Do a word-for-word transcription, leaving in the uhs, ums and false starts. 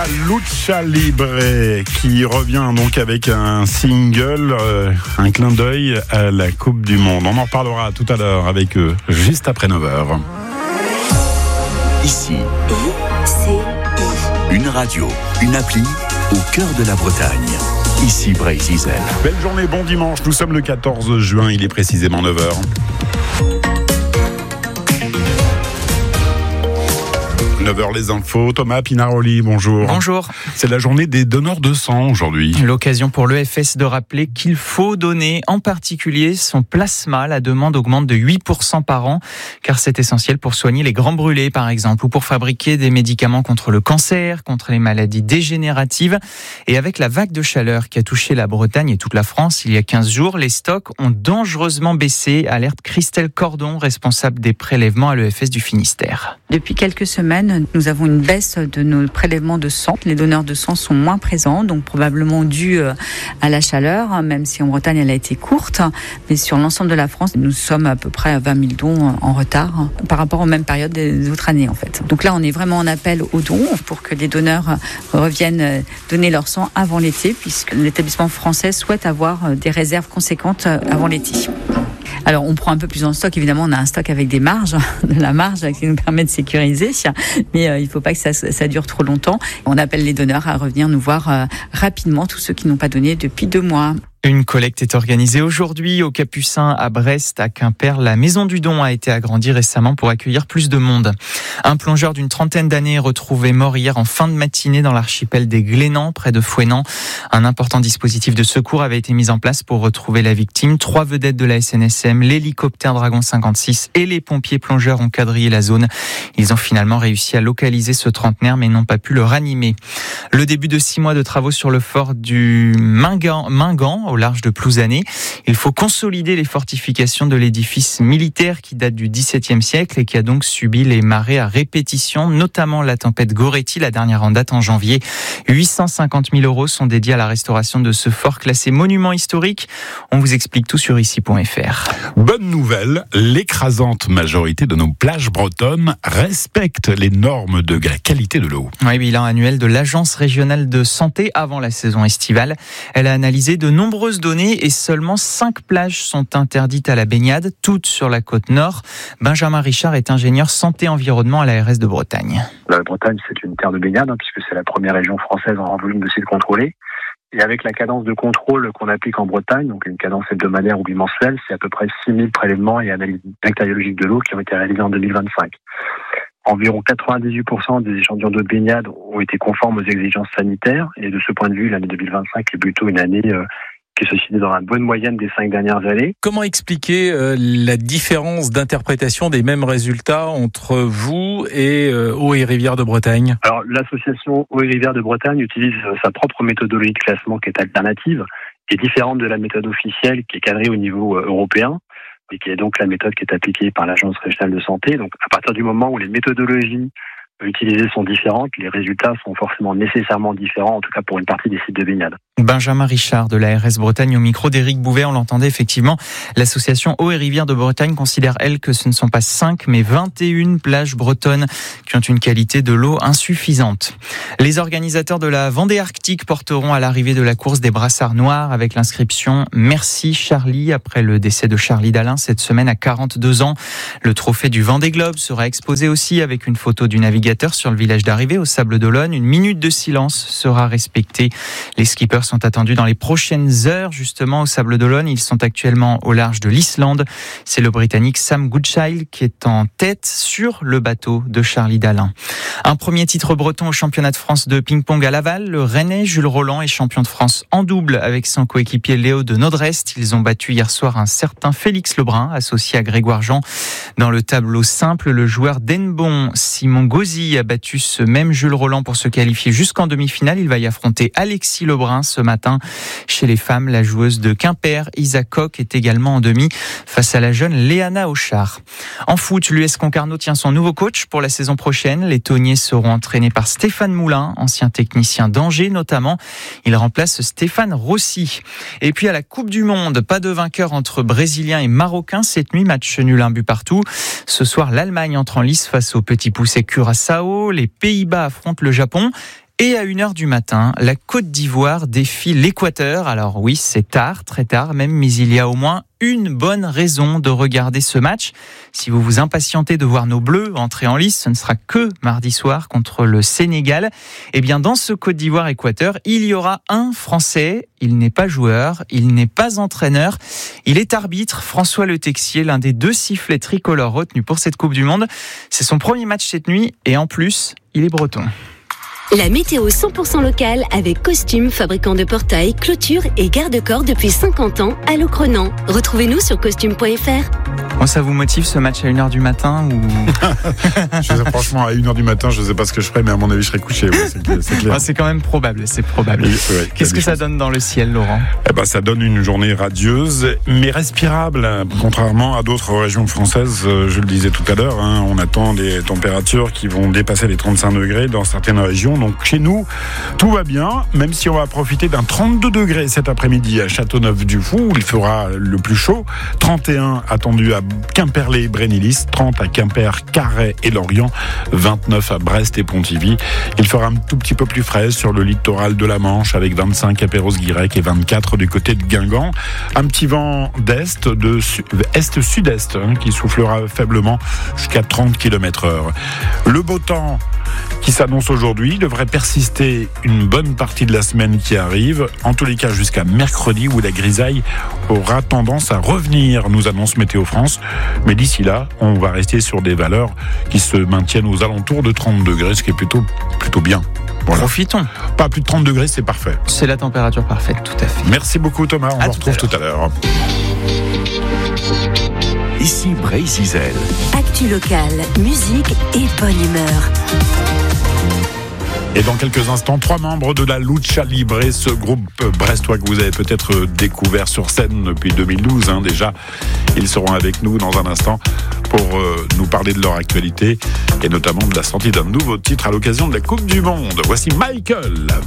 La Lucha Libre qui revient donc avec un single, euh, un clin d'œil à la Coupe du Monde. On en reparlera tout à l'heure avec eux, juste après neuf heures. Ici, I C I. Une radio, une appli au cœur de la Bretagne. Ici Brésil. Belle journée, bon dimanche. Nous sommes le quatorze juin, il est précisément neuf heures. neuf heures les infos, Thomas Pinaroli, bonjour. Bonjour. C'est la journée des donneurs de sang aujourd'hui. L'occasion pour l'E F S de rappeler qu'il faut donner en particulier son plasma. La demande augmente de huit pour cent par an car c'est essentiel pour soigner les grands brûlés par exemple ou pour fabriquer des médicaments contre le cancer, contre les maladies dégénératives. Et avec la vague de chaleur qui a touché la Bretagne et toute la France il y a quinze jours, les stocks ont dangereusement baissé, alerte Christelle Cordon, responsable des prélèvements à l'E F S du Finistère. Depuis quelques semaines, nous avons une baisse de nos prélèvements de sang. Les donneurs de sang sont moins présents, donc probablement dû à la chaleur, même si en Bretagne elle a été courte. Mais sur l'ensemble de la France, nous sommes à peu près à vingt mille dons en retard par rapport aux mêmes périodes des autres années en fait. Donc là, on est vraiment en appel aux dons pour que les donneurs reviennent donner leur sang avant l'été, puisque l'établissement français souhaite avoir des réserves conséquentes avant l'été. Alors, on prend un peu plus en stock. Évidemment, on a un stock avec des marges, de la marge qui nous permet de sécuriser. Mais euh, il ne faut pas que ça, ça dure trop longtemps. On appelle les donneurs à revenir nous voir euh, rapidement, tous ceux qui n'ont pas donné depuis deux mois. Une collecte est organisée aujourd'hui au Capucin, à Brest, à Quimper. La Maison du Don a été agrandie récemment pour accueillir plus de monde. Un plongeur d'une trentaine d'années est retrouvé mort hier en fin de matinée dans l'archipel des Glénans, près de Fouesnant. Un important dispositif de secours avait été mis en place pour retrouver la victime. Trois vedettes de la S N S M, l'hélicoptère Dragon cinquante-six et les pompiers plongeurs ont quadrillé la zone. Ils ont finalement réussi à localiser ce trentenaire mais n'ont pas pu le ranimer. Le début de six mois de travaux sur le fort du Mingan, Mingan au large de Plouzané. Il faut consolider les fortifications de l'édifice militaire qui date du dix-septième siècle et qui a donc subi les marées à répétition, notamment la tempête Goretti, la dernière en date en janvier. huit cent cinquante mille euros sont dédiés à la restauration de ce fort classé monument historique. On vous explique tout sur ici point f r. Bonne nouvelle, l'écrasante majorité de nos plages bretonnes respectent les normes de la qualité de l'eau. Oui, bilan annuel de l'Agence régionale de santé avant la saison estivale. Elle a analysé de nombreuses données et seulement cinq plages sont interdites à la baignade, toutes sur la côte nord. Benjamin Richard est ingénieur santé-environnement à l'A R S de Bretagne. La Bretagne, c'est une terre de baignade, hein, puisque c'est la première région française en volume de sites contrôlés. Et avec la cadence de contrôle qu'on applique en Bretagne, donc une cadence hebdomadaire ou bimensuelle, c'est à peu près six mille prélèvements et analyses bactériologiques de l'eau qui ont été réalisés en deux mille vingt-cinq. Environ quatre-vingt-dix-huit pour cent des échantillons d'eau de baignade ont été conformes aux exigences sanitaires. Et de ce point de vue, l'année deux mille vingt-cinq est plutôt une année euh, qui se situe dans la bonne moyenne des cinq dernières années. Comment expliquer euh, la différence d'interprétation des mêmes résultats entre vous et euh, Eau et Rivières de Bretagne ? Alors, l'association Eau et Rivières de Bretagne utilise euh, sa propre méthodologie de classement qui est alternative et différente de la méthode officielle qui est cadrée au niveau euh, européen et qui est donc la méthode qui est appliquée par l'Agence régionale de santé. Donc, à partir du moment où les méthodologies utilisées sont différentes, les résultats sont forcément nécessairement différents, en tout cas pour une partie des sites de baignade. Benjamin Richard de l'A R S Bretagne au micro d'Éric Bouvet, on l'entendait effectivement. L'association Eau et Rivières de Bretagne considère, elle, que ce ne sont pas cinq, mais vingt et une plages bretonnes qui ont une qualité de l'eau insuffisante. Les organisateurs de la Vendée Arctique porteront à l'arrivée de la course des brassards noirs avec l'inscription « Merci Charlie » après le décès de Charlie Dalin cette semaine à quarante-deux ans. Le trophée du Vendée Globe sera exposé aussi avec une photo du navigateur sur le village d'arrivée au Sable d'Olonne. Une minute de silence sera respectée. Les skippers sont attendus dans les prochaines heures justement au Sable d'Olonne. Ils sont actuellement au large de l'Islande. C'est le Britannique Sam Goodchild qui est en tête sur le bateau de Charlie Dalin. Un premier titre breton au championnat de France de ping-pong à Laval. Le Rennais Jules Roland est champion de France en double avec son coéquipier Léo de Nodrest. Ils ont battu hier soir un certain Félix Lebrun, associé à Grégoire Jean. Dans le tableau simple, le joueur d'Enbon, Simon Gauzy, a battu ce même Jules Roland pour se qualifier jusqu'en demi-finale. Il va y affronter Alexis Lebrun ce matin. Chez les femmes, la joueuse de Quimper, Isa Koch, est également en demi face à la jeune Léana Auchard. En foot, l'U S Concarneau tient son nouveau coach pour la saison prochaine. Les Tauniers seront entraînés par Stéphane Moulin, ancien technicien d'Angers notamment. Il remplace Stéphane Rossi. Et puis à la Coupe du Monde, pas de vainqueur entre Brésiliens et Marocains cette nuit, match nul un but partout. Ce soir, l'Allemagne entre en lice face au petit poussé Curaçao. Les Pays-Bas affrontent le Japon. Et à une heure du matin, la Côte d'Ivoire défie l'Équateur. Alors oui, c'est tard, très tard même, mais il y a au moins une bonne raison de regarder ce match. Si vous vous impatientez de voir nos Bleus entrer en lice, ce ne sera que mardi soir contre le Sénégal. Eh bien, dans ce Côte d'Ivoire-Équateur, il y aura un Français. Il n'est pas joueur, il n'est pas entraîneur. Il est arbitre, François Le Texier, l'un des deux sifflets tricolores retenus pour cette Coupe du Monde. C'est son premier match cette nuit et en plus, il est breton. La météo cent pour cent locale avec Costume, fabricant de portails, clôtures et garde-corps depuis cinquante ans à Locronan. Retrouvez-nous sur costume point f r. Bon, ça vous motive ce match à une heure du matin ou... je sais, franchement, à une heure du matin, je ne sais pas ce que je ferais, mais à mon avis, je serais couché. Ouais, c'est, c'est clair. Ah, c'est quand même probable, c'est probable. Et, ouais, Qu'est-ce que ça donne dans le ciel, Laurent ? Eh ben, ça donne une journée radieuse, mais respirable, contrairement à d'autres régions françaises. Je le disais tout à l'heure, hein, on attend des températures qui vont dépasser les trente-cinq degrés dans certaines régions. Donc chez nous, tout va bien, même si on va profiter d'un trente-deux degrés cet après-midi à Châteauneuf-du-Fou, où il fera le plus chaud. trente et un attendu à Quimperlé-Brénilis, trente à Quimper, Carhaix et Lorient, vingt-neuf à Brest et Pontivy. Il fera un tout petit peu plus frais sur le littoral de la Manche, avec vingt-cinq à Perros-Guirec et vingt-quatre du côté de Guingamp. Un petit vent d'est, de su- est-sud-est, hein, qui soufflera faiblement jusqu'à trente kilomètres heure. Le beau temps qui s'annonce aujourd'hui devrait persister une bonne partie de la semaine qui arrive, en tous les cas jusqu'à mercredi où la grisaille aura tendance à revenir, nous annonce Météo France. Mais d'ici là, on va rester sur des valeurs qui se maintiennent aux alentours de trente degrés, ce qui est plutôt, plutôt bien. Voilà. Profitons. Pas plus de trente degrés, c'est parfait. C'est la température parfaite, tout à fait. Merci beaucoup Thomas, on à se retrouve tout à l'heure. Ici Bray-Zizel. Actu locale, musique et bonne humeur. Et dans quelques instants, trois membres de la Lucha Libre, ce groupe brestois que vous avez peut-être découvert sur scène depuis deux mille douze, hein, déjà. Ils seront avec nous dans un instant pour euh, nous parler de leur actualité et notamment de la sortie d'un nouveau titre à l'occasion de la Coupe du Monde. Voici Michael.